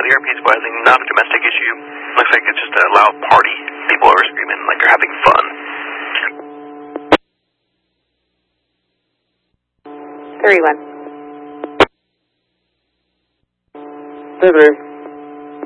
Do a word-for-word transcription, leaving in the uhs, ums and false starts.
the airpiece buzzing, not a domestic issue. Looks like it's just a loud party. People are screaming like they're having fun. Three one. Hey, three.